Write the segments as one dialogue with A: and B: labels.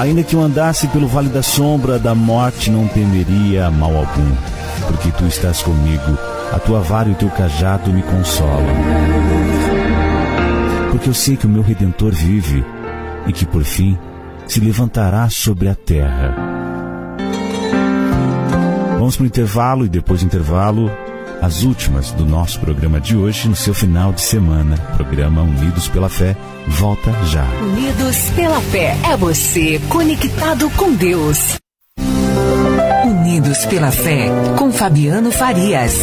A: Ainda que eu andasse pelo vale da sombra da morte, não temeria mal algum, porque tu estás comigo, a tua vara e o teu cajado me consolam. Porque eu sei que o meu Redentor vive e que por fim se levantará sobre a terra. Vamos para o intervalo e depois do intervalo, as últimas do nosso programa de hoje, no seu final de semana. Programa Unidos pela Fé volta já.
B: Unidos pela Fé é você conectado com Deus. Unidos pela Fé com Fabiano Farias.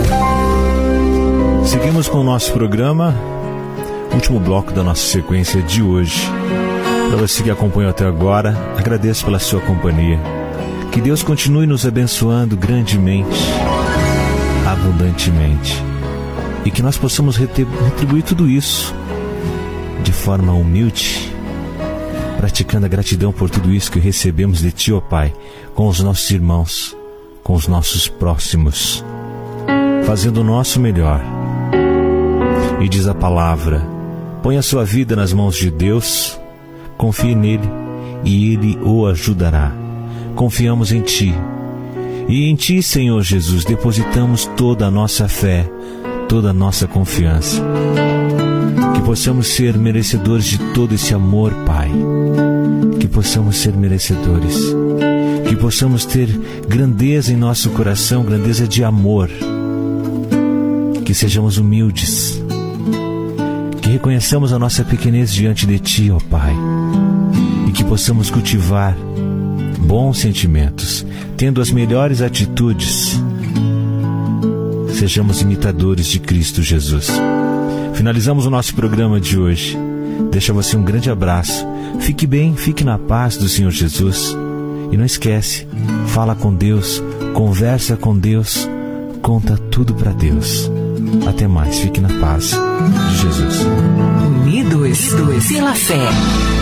A: Seguimos com o nosso programa, último bloco da nossa sequência de hoje. Para você que acompanhou até agora, agradeço pela sua companhia. Que Deus continue nos abençoando grandemente, abundantemente, e que nós possamos retribuir tudo isso de forma humilde, praticando a gratidão por tudo isso que recebemos de Ti, ó Pai, com os nossos irmãos, com os nossos próximos, fazendo o nosso melhor. E diz a palavra: põe a sua vida nas mãos de Deus, confie nele e Ele o ajudará. Confiamos em Ti. E em Ti, Senhor Jesus, depositamos toda a nossa fé, toda a nossa confiança. Que possamos ser merecedores de todo esse amor, Pai. Que possamos ser merecedores. Que possamos ter grandeza em nosso coração, grandeza de amor. Que sejamos humildes. Que reconheçamos a nossa pequenez diante de Ti, ó Pai. E que possamos cultivar bons sentimentos, tendo as melhores atitudes. Sejamos imitadores de Cristo Jesus. Finalizamos o nosso programa de hoje. Deixa você um grande abraço. Fique bem, fique na paz do Senhor Jesus. E não esquece, fala com Deus, conversa com Deus, conta tudo para Deus. Até mais, fique na paz de Jesus.
B: Unidos pela Fé.